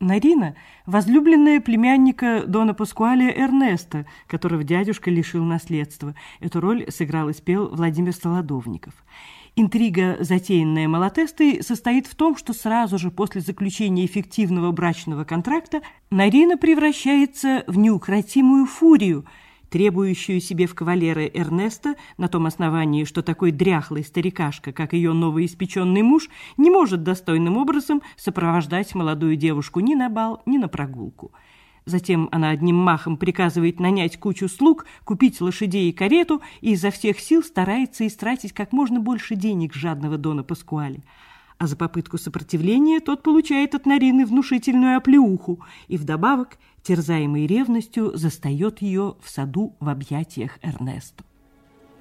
Нарина – возлюбленная племянника Дона Паскуале Эрнеста, которого дядюшка лишил наследства. Эту роль сыграл и спел Владимир Солодовников. Интрига, затеянная Малатестой, состоит в том, что сразу же после заключения эффективного брачного контракта Нарина превращается в неукротимую фурию, требующую себе в кавалеры Эрнеста на том основании, что такой дряхлый старикашка, как ее новоиспеченный муж, не может достойным образом сопровождать молодую девушку ни на бал, ни на прогулку. Затем она одним махом приказывает нанять кучу слуг, купить лошадей и карету и изо всех сил старается истратить как можно больше денег жадного Дона Паскуале. А за попытку сопротивления тот получает от Нарины внушительную оплеуху и вдобавок, терзаемый ревностью, застает ее в саду в объятиях Эрнесту.